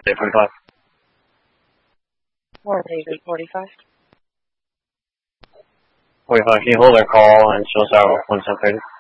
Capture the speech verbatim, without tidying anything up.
eight forty-five. Morning, eight forty-five. forty-five, can you hold our call and show us out one seven thirty?